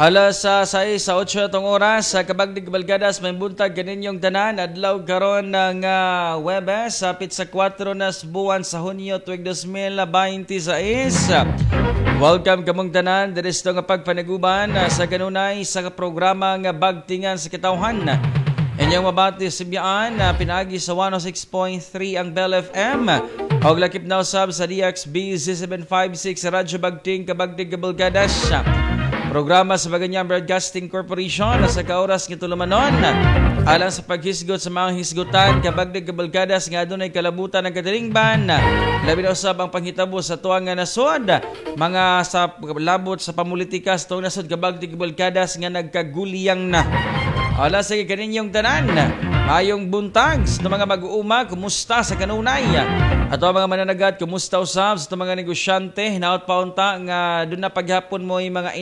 Alas 6 sa 8 tong oras sa Kabagdig Balgadas may buntag kaninyong tanan adlaw karon ng Huwebes sapit sa 4 na buwan sa Hunyo tuig 2026. Welcome kamong tanan diri sa nga pagpanaguban sa kanunay sa programa nga Bagtingan sa Kitawhan. Inyong mabati sibiyaan pinagi sa 106.3 ang Bell FM og lakip na usab sa DXB Z756 Radyo Bagting Kabagdig Balgadas. Programa sa Baganyang Broadcasting Corporation sa kaoras ng tulumanon alang sa paghisgot sa mga hisgutan kabagdig kabalgadas nga adunay kalabutan ng katilingban labi na usab ang panghitabo sa tuwang nga nasod mga sa labot sa pamulitika sa tuwang nasod kabagdig kabalgadas nga nagkaguliyang na. Alas sa kaninyong tanan, mayong buntag sa mga mag-uuma, kumusta sa kanunay? Ato mga mananagat, kumusta usab sa mga negosyante, hinaot paunta nga doon na paghapon mo yung mga